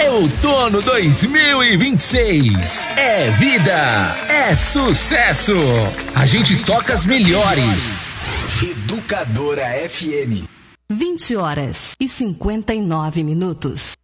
É outono 2026. É vida, é sucesso. A gente toca as melhores. Educadora FM. 20h59.